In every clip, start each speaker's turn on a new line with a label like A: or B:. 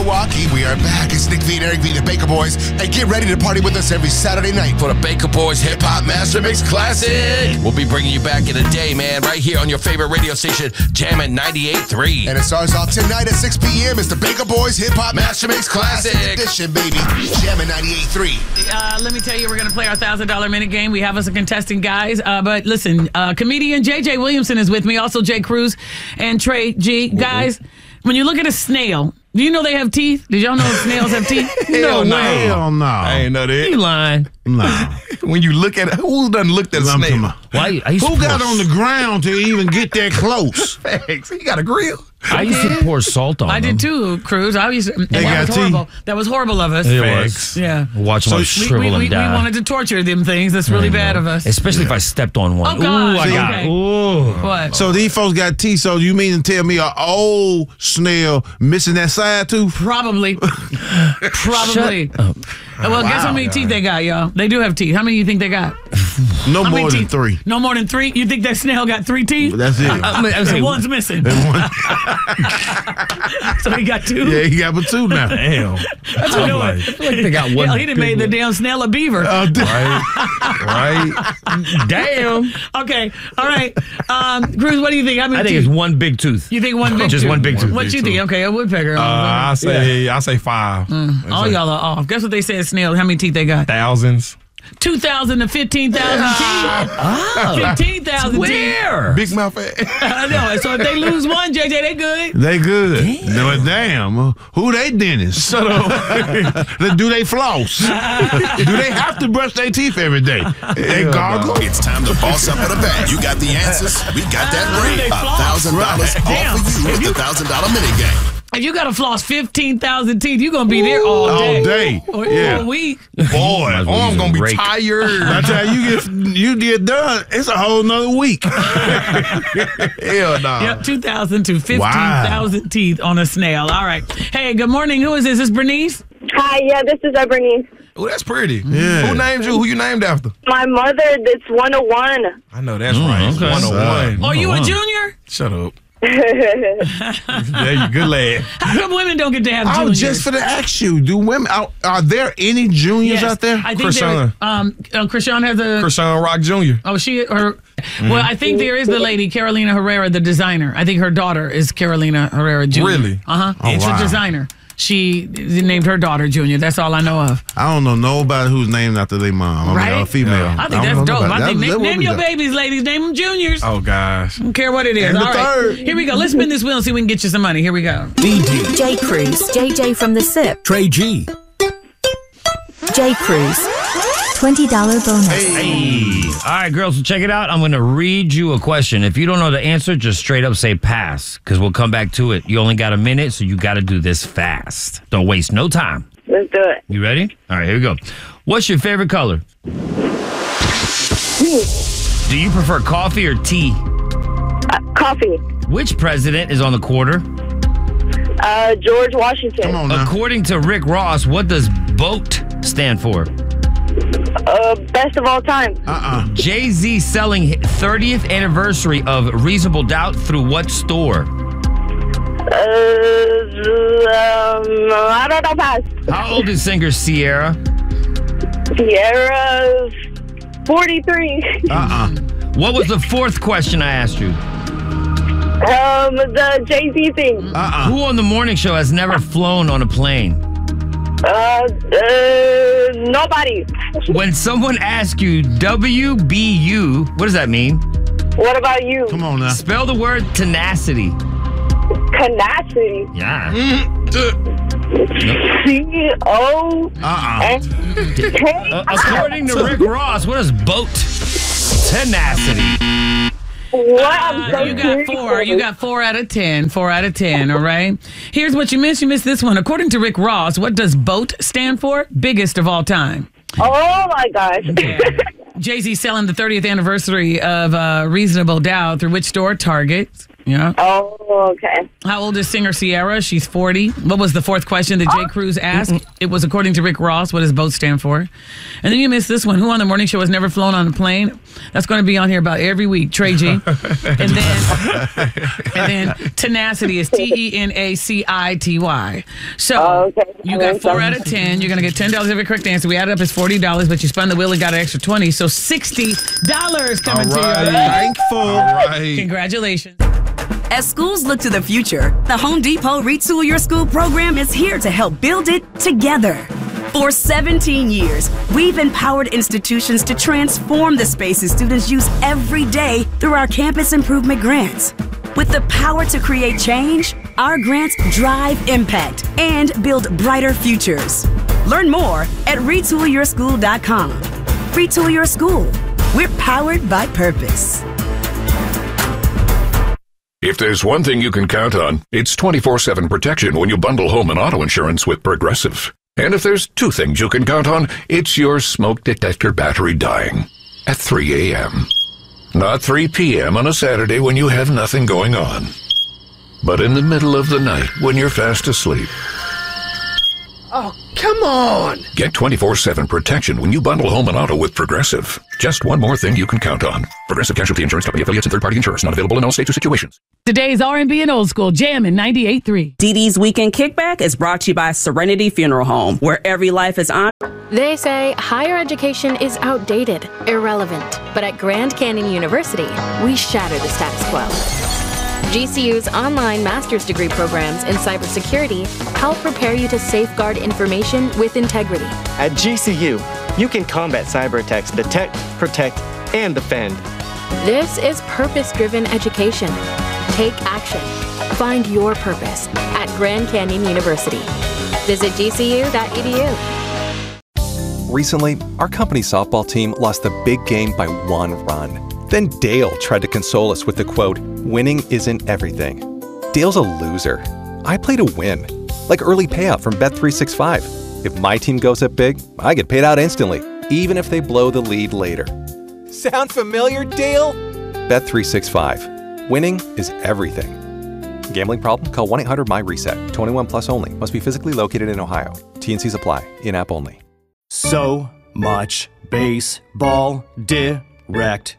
A: Milwaukee. We are back. It's Nick V and Eric V, the Baker Boys. And get ready to party with us every Saturday night
B: for the Baker Boys Hip Hop Master Mix Classic. We'll be bringing you back in a day, man, right here on your favorite radio station, Jammin' 98.3.
A: And it starts off tonight at 6 p.m. It's the Baker Boys Hip Hop Master Mix Classic Edition, baby. Jammin' 98.3.
C: Let me tell you, we're going to play our $1,000 minute game. We have us a contestant, guys. But listen, comedian J.J. Williamson is with me, also Jay Cruz and Trey G. Guys, when you look at a snail, do you know they have teeth? Did y'all know snails have teeth?
D: Hell no.
E: Hell no.
D: I ain't know that.
C: You lying.
E: No.
D: When you look at it, who done looked at a snail?
E: Who got on the ground to even get that close?
D: Facts. He got a grill.
F: I used to pour salt on them.
C: I did too, Cruz. That was horrible. That was horrible of us.
F: It was.
C: Yeah.
F: Watch them shrivel and die.
C: We wanted to torture them things. That's really bad of us.
F: Especially if I stepped on one.
C: Oh, God.
F: Ooh, I got
C: Okay.
F: Ooh.
C: What?
E: So these folks got teeth, so you mean to tell me an old snail missing that side tooth?
C: Probably. Probably. Well, guess how many teeth they got, y'all? They do have teeth. How many do you think they got?
E: No more than 3.
C: No more than 3? You think that snail got 3 teeth?
E: That's it.
C: And one's missing. So he got 2?
E: Yeah, he got but 2 now.
F: Damn.
C: That's what
F: I feel like they got one.
C: Hell, he done made the damn snail a beaver.
D: Right.
C: Damn. Okay. All right. Cruz, what do you think? How many
F: I think
C: teeth?
F: it's one big tooth.
C: You think one big
F: Just
C: tooth?
F: one big tooth.
C: What you think? Okay, a woodpecker.
D: I say 5.
C: All y'all are off. Guess what they said, snail? How many teeth they got?
D: Thousands.
C: 2,000 to 15,000 teeth. 15,000 teeth.
F: Where?
D: Big mouth ass.
C: I know. So if they lose one, JJ, they good.
E: They good. No, damn. Who they dentists? Shut up. Do they floss? Do they have to brush their teeth every day? They gargle?
A: It's time to boss up with a bag. You got the answers. We got that ring. $1,000 off for you with the $1,000 minute game.
C: If you got to floss 15,000 teeth, you're going to be there all day.
E: All day.
C: Or a week.
E: Boy,
D: I'm going to be tired.
E: By the time you get done, it's a whole nother week.
D: Hell no.
C: Yep, 2,000 to 15,000 teeth on a snail. All right. Hey, good morning. Who is this? Is this Bernice?
G: Hi, yeah, this is Bernice.
D: Oh, that's pretty.
E: Yeah.
D: Who named you? Who you named after?
G: My mother, it's 101.
D: I know that's right.
F: okay.
D: 101.
C: Are you a junior?
D: Shut up. There you good lad.
C: How come women don't get to have
E: I
C: juniors?
E: was just for to ask you, do women are there any juniors out there?
C: I think
D: Krishan.
C: Krishan has a
D: Krishan Rock Jr.
C: Oh, well, I think there is the lady, Carolina Herrera, the designer. I think her daughter is Carolina Herrera Jr.
D: Really?
C: Uh-huh.
E: Oh,
C: It's
E: wow.
C: a designer. She named her daughter Junior. That's all I know of.
E: I don't know nobody who's named after their mom.
C: Right?
E: I mean, female.
C: I think
E: don't
C: that's
E: know
C: dope.
E: nobody.
C: I think
E: That would
C: name
E: be
C: your
E: dope.
C: babies, ladies. Name them Juniors.
D: Oh, gosh.
C: Don't care what it is.
E: And the
C: All right.
E: third.
C: Here we go. Let's spin this wheel and see if we can get you some money. Here we go.
H: DD.
I: Jay Cruz, JJ from the SIP.
H: Trey G.
I: Jay Cruz, $20 bonus.
F: Hey. All right, girls, so check it out. I'm going to read you a question. If you don't know the answer, just straight up say pass, because we'll come back to it. You only got a minute, so you got to do this fast. Don't waste no time.
G: Let's do it.
F: You ready? All right, here we go. What's your favorite color? Do you prefer coffee or tea?
G: Coffee.
F: Which president is on the quarter?
G: George Washington.
E: Come on now.
F: According to Rick Ross, what does BOAT stand for?
G: Best of all time.
F: Jay-Z selling 30th anniversary of Reasonable Doubt through what store?
G: I don't know, pass.
F: How old is singer Sierra?
G: Sierra's 43.
F: What was the fourth question I asked you?
G: The Jay-Z thing.
F: Who on the morning show has never flown on a plane?
G: Nobody.
F: When someone asks you WBU, what does that mean?
G: What about you?
E: Come on now.
F: Spell the word tenacity.
G: Tenacity.
F: Yeah.
G: C-O.
F: According to Rick Ross, what is BOAT? Tenacity.
G: What? I'm so
C: You got
G: curious.
C: 4. You got 4 out of 10. 4 out of 10, all right? Here's what you missed. You missed this one. According to Rick Ross, what does BOAT stand for? Biggest of all time.
G: Oh, my gosh.
C: Jay-Z selling the 30th anniversary of Reasonable Doubt through which store? Target. Yeah.
G: Oh, okay.
C: How old is singer Ciara? She's 40. What was the fourth question that Jay Cruz asked? It was according to Rick Ross. What does BOAT stand for? And then you missed this one. Who on the morning show has never flown on a plane? That's going to be on here about every week. Trey G. And then Tenacity is TENACITY. So you got 4 out of 10. You're going to get $10 every correct answer. We added up as $40, but you spun the wheel and got an extra 20. So $60 coming to you.
E: Thankful. All right.
C: Congratulations.
H: As schools look to the future, the Home Depot Retool Your School program is here to help build it together. For 17 years, we've empowered institutions to transform the spaces students use every day through our campus improvement grants. With the power to create change, our grants drive impact and build brighter futures. Learn more at retoolyourschool.com. Retool Your School. We're powered by purpose.
J: If there's one thing you can count on, it's 24/7 protection when you bundle home and auto insurance with Progressive. And if there's 2 things you can count on, it's your smoke detector battery dying at 3 a.m. Not 3 p.m. on a Saturday when you have nothing going on, but in the middle of the night when you're fast asleep.
A: Oh, come on!
J: Get 24/7 protection when you bundle home and auto with Progressive. Just one more thing you can count on. Progressive Casualty Insurance Company affiliates and third-party insurers. Not available in all states or situations.
C: Today's R&B and Old School Jammin' 98.3.
H: DD's Weekend Kickback is brought to you by Serenity Funeral Home, where every life is honored.
K: They say higher education is outdated, irrelevant. But at Grand Canyon University, we shatter the status quo. GCU's online master's degree programs in cybersecurity help prepare you to safeguard information with integrity.
L: At GCU, you can combat cyber attacks, detect, protect, and defend.
K: This is purpose-driven education. Take action. Find your purpose at Grand Canyon University. Visit gcu.edu.
M: Recently, our company softball team lost the big game by 1 run. Then Dale tried to console us with the quote, "Winning isn't everything." Dale's a loser. I play to win, like early payout from Bet365. If my team goes up big, I get paid out instantly, even if they blow the lead later. Sound familiar, Dale? Bet365. Winning is everything. Gambling problem? Call 1-800-MY-RESET. 21 plus only. Must be physically located in Ohio. T&Cs apply. In-app only.
L: So much baseball. Direct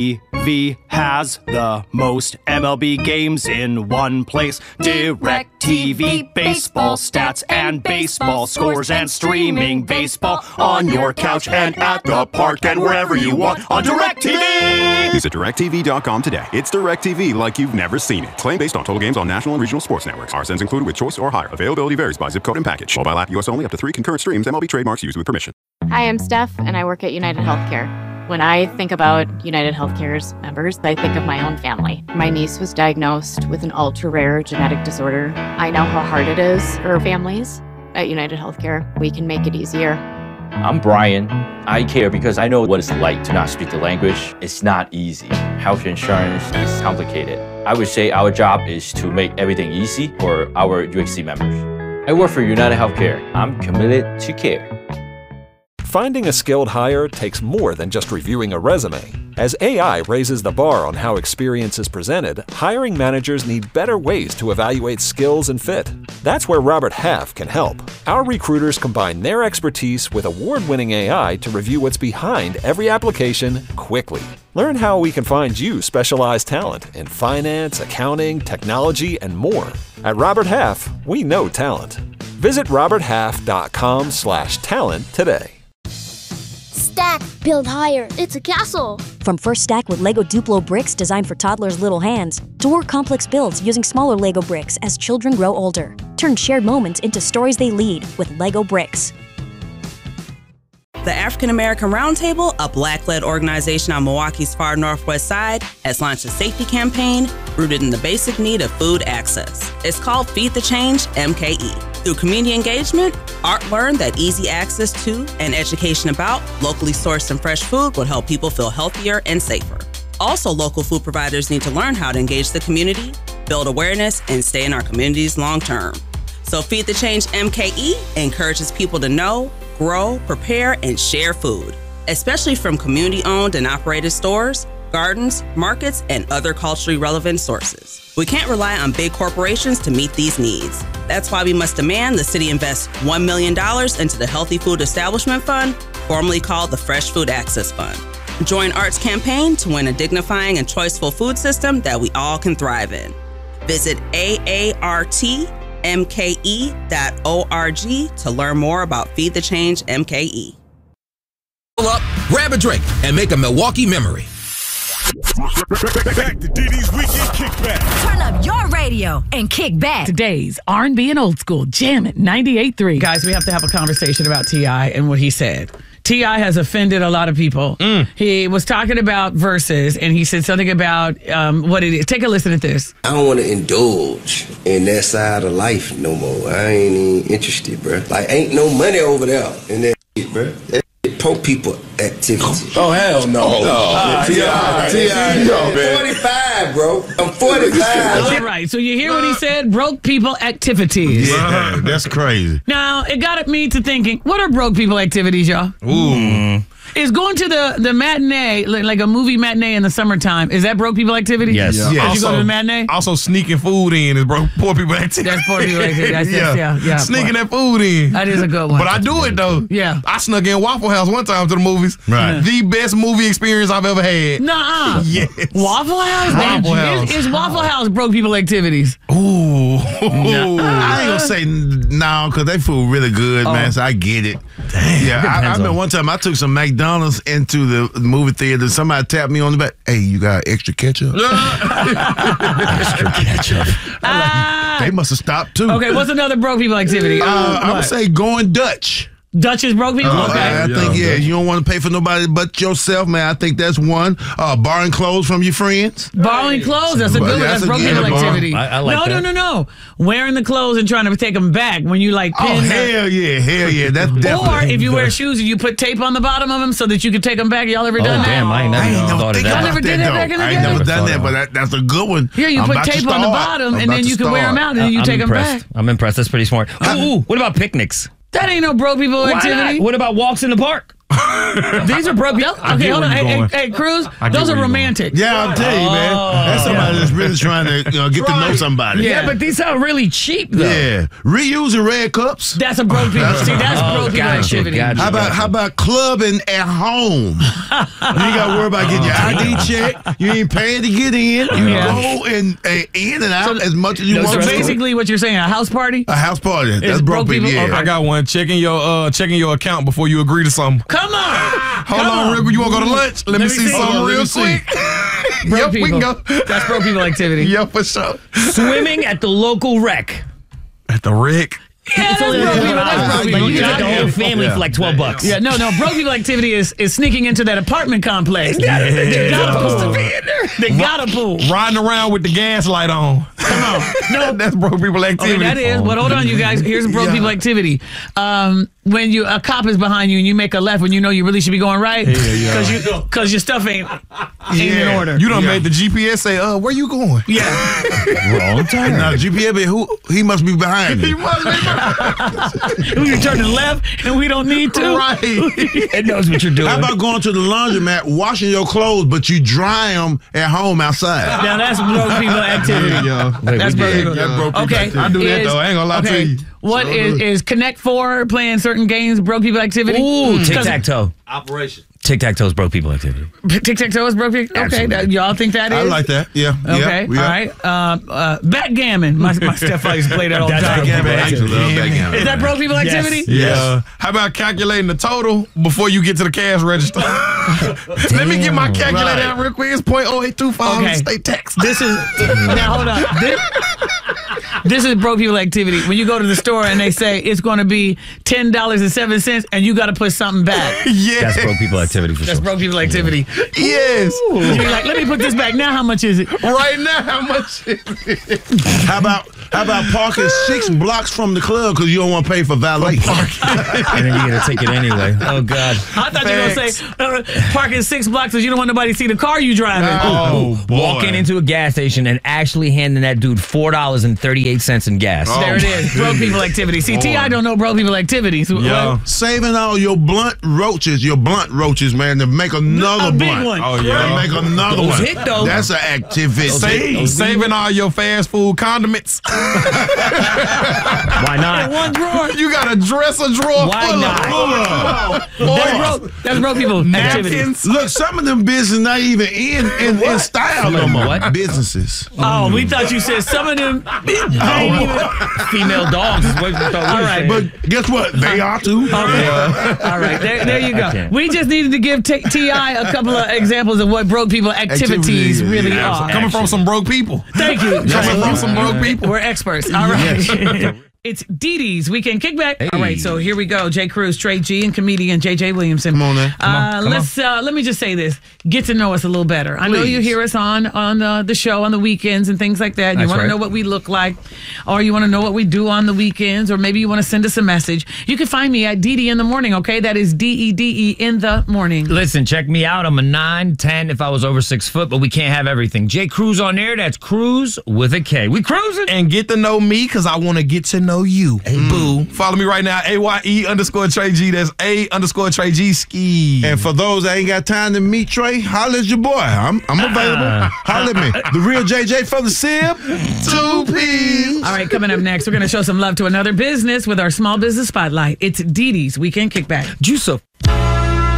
L: TV has the most MLB games in one place. Direct TV, baseball stats and baseball scores and streaming baseball on your couch and at the park and wherever you want on Direct TV.
N: Visit DirecTV.com today. It's Direct TV like you've never seen it. Claim based on total games on national and regional sports networks. RSNs included with choice or higher. Availability varies by zip code and package. Mobile app US only. Up to 3 concurrent streams. MLB trademarks used with permission.
O: Hi, I'm Steph, and I work at United Healthcare. When I think about United Healthcare's members, I think of my own family. My niece was diagnosed with an ultra-rare genetic disorder. I know how hard it is for families. At United Healthcare, we can make it easier.
P: I'm Brian. I care because I know what it's like to not speak the language. It's not easy. Health insurance is complicated. I would say our job is to make everything easy for our UHC members. I work for United Healthcare. I'm committed to care.
Q: Finding a skilled hire takes more than just reviewing a resume. As AI raises the bar on how experience is presented, hiring managers need better ways to evaluate skills and fit. That's where Robert Half can help. Our recruiters combine their expertise with award-winning AI to review what's behind every application quickly. Learn how we can find you specialized talent in finance, accounting, technology, and more. At Robert Half, we know talent. Visit roberthalf.com/talent today.
R: Stack, build higher. It's a castle.
I: From First Stack with Lego Duplo bricks designed for toddlers' little hands, to more complex builds using smaller Lego bricks as children grow older. Turn shared moments into stories they lead with Lego bricks.
H: The African American Roundtable, a Black-led organization on Milwaukee's far northwest side, has launched a safety campaign rooted in the basic need of food access. It's called Feed the Change MKE. Through community engagement, Art learned that easy access to and education about locally sourced and fresh food will help people feel healthier and safer. Also, local food providers need to learn how to engage the community, build awareness, and stay in our communities long term. So Feed the Change MKE encourages people to know, grow, prepare, and share food, especially from community-owned and operated stores, gardens, markets, and other culturally relevant sources. We can't rely on big corporations to meet these needs. That's why we must demand the city invest $1 million into the Healthy Food Establishment Fund, formerly called the Fresh Food Access Fund. Join ART's campaign to win a dignifying and choiceful food system that we all can thrive in. Visit aartmke.org to learn more about Feed the Change MKE.
B: Pull up, grab a drink, and make a Milwaukee memory.
S: Back to Diddy's Weekend Kickback.
T: Turn up your radio and kick back.
C: Today's R&B and old school jam at 98.3. Guys, we have to have a conversation about T.I. and what he said. T.I. has offended a lot of people. He was talking about verses, and he said something about what it is. Take a listen at this.
U: I don't want to indulge in that side of life no more. I ain't even interested, bro. Like, ain't no money over there in that shit, bro. That poor people activity.
V: Oh, hell no.
U: T.I. I'm 45, bro. I'm 45.
C: All right, so you hear what he said? Broke people activities.
E: Yeah, that's crazy.
C: Now, it got me to thinking, what are broke people activities, y'all?
E: Ooh.
C: Is going to the matinee, like a movie matinee in the summertime, is that broke people activity?
E: Yes.
C: Yeah.
E: Yeah.
C: You go to the matinee?
D: Also, sneaking food in is poor people activity.
C: That's poor people activity. That's, yeah.
D: Sneaking that food in.
C: That is a good one.
D: But I do it, though.
C: Yeah.
D: I snuck in Waffle House one time to the movies.
E: Right.
D: The best movie experience I've ever had.
C: Nuh-uh.
D: Yes.
C: Waffle House?
D: Waffle House.
C: Is Waffle House broke people activities?
E: Ooh. I ain't gonna say no, because they food really good, man, so I get it.
D: Damn.
E: Yeah, I remember one time I took some McDonald's into the movie theater. Somebody tapped me on the back. Hey, you got extra ketchup?
F: Extra ketchup.
E: They must have stopped too.
C: Okay, what's another broke people activity?
E: I would say going Dutch.
C: Dutch is broke people? Okay.
E: I think, you don't want to pay for nobody but yourself, man. I think that's one. Borrowing clothes from your friends.
C: Borrowing clothes, that's a good one. That's broke people activity.
F: I like that.
C: No. Wearing the clothes and trying to take them back when you like pin
E: hell yeah. That's definitely.
C: Or if you wear shoes and you put tape on the bottom of them so that you can take them back. Y'all ever done that?
F: Damn, I ain't never thought of that.
C: Y'all never did that back in the day?
E: I ain't never done that, but that's a good one.
C: Here, you put tape on the bottom and then you can wear them out and then you take them back.
F: I'm impressed. That's pretty smart. Ooh, what about picnics?
C: That ain't no broke people activity.
F: What about walks in the park?
C: These are broke. Okay, hold on. Hey, Cruz, those are romantic.
E: Yeah, I'll tell you, man. That's somebody that's really trying to get to know somebody.
F: Yeah, but these sound really cheap, though.
E: Yeah, reusing red cups.
C: That's a broke people. See, that's broke people activity.
E: How about clubbing at home? You ain't got to worry about getting your ID checked. You ain't paying to get in. You go in and out as much as you want.
C: So basically, what you're saying, a house party?
E: A house party. That's broke people.
D: Yeah. I got one. Checking your account before you agree to something.
C: Come on.
D: Hold on, Rick. You want to go to lunch? Let me see something real quick.
C: Broke
D: we can go.
C: That's broke people activity.
D: Yeah, for sure.
F: Swimming at the local wreck.
D: At the wreck?
C: Yeah, that's broke people. That's broke people.
F: You get the whole family for like $12.
C: Yeah, no. Broke people activity is sneaking into that apartment complex. They got a pool.
D: Riding around with the gas light on.
C: Come on. No,
D: that's broke people activity.
C: Okay, that is. But hold on, you guys. Here's a broke people activity. When a cop is behind you and you make a left when you know you really should be going right, because your stuff ain't in order.
D: You done made the GPS say, where you going?
C: Yeah.
E: Wrong time. Now, GPS, he must be behind me.
D: He must be behind
C: we can turn to the left and we don't need to.
D: Right.
F: It knows what you're doing.
E: How about going to the laundromat, washing your clothes, but you dry them at home outside?
C: Now, that's broke people activity. That's broke people. Okay.
D: I do that, though. I ain't going to lie to you.
C: What is Connect 4 playing certain games broke people activity?
F: Ooh, tic-tac-toe.
V: Operation.
F: Tic-tac-toe is broke people activity.
C: Tic-tac-toe is broke people? Okay, y'all think that is?
E: I like that, yeah.
C: Okay, all right. Backgammon. My stepfather used to play that all the time.
E: I used to love backgammon.
C: Is that broke people activity?
D: Yes. How about calculating the total before you get to the cash register? Let me get my calculator out real quick. It's 0.0825
C: Okay.
D: state tax.
C: This is, now hold on. This is broke people activity. When you go to the store and they say it's going to be $10.07 and you got to put something back.
D: Yeah.
F: That's broke people activity for sure.
C: That's broke people activity.
D: Yes.
C: You're like, let me put this back. Now how much is it?
D: Right now, how much is it?
E: How about parking 6 blocks from the club because you don't want to pay for valet?
F: And then you get a ticket anyway. Oh, God.
C: I thought you were going to say parking 6 blocks because you don't want nobody to see the car you driving.
F: Walking into a gas station and actually handing that dude $4.38 98 cents in gas.
C: There it is. Broke people activities. See, T.I. don't know broke people activities.
E: Yo, saving all your blunt roaches, man, to make another
C: big
E: blunt.
C: one.
D: Oh, yeah.
E: To make another
C: Those
E: one.
C: hit, though.
E: That's an activity.
D: Saving all your fast food condiments.
F: Why not?
C: One drawer.
D: You got a dresser drawer
F: Why
D: full
F: not?
D: of
C: That's broke people activities.
D: napkins.
E: Look, some of them businesses not even in style no more.
F: What?
E: Businesses.
C: Oh, we thought you said some of them.
F: Female dogs is what we thought we
C: All
F: were
C: right.
F: saying.
E: But guess what? They are too.
C: Okay. All right, there you go.
F: can't.
C: We just needed to give T.I. a couple of examples of what broke people activities really are.
D: Coming from some broke people.
C: Thank you.
D: Coming from some broke people.
C: We're experts. All right. It's Dee Dee's Weekend Kickback. All right, so here we go. Jay Cruz, Trey G, and comedian J.J. Williamson.
E: Come on, man.
C: Let me just say this. Get to know us a little better. I know you hear us on the show on the weekends and things like that. And you want to know what we look like, or you want to know what we do on the weekends, or maybe you want to send us a message. You can find me at DD in the morning, okay? That is DEDE in the morning.
F: Listen, check me out. I'm a 9'10" if I was over 6 foot, but we can't have everything. Jay Cruz on air. That's Cruz with a K. We cruising.
D: And get to know me because I want to get to know you. Boo. Follow me right now. AYE_Trey G. That's A_Trey G ski.
E: And for those that ain't got time to meet Trey, holla at your boy. I'm available. Holla at me. The real JJ for the sip. 2 P's.
C: All right, coming up next, we're going to show some love to another business with our small business spotlight. It's Dee Dee's Weekend Kickback.
F: Juice up.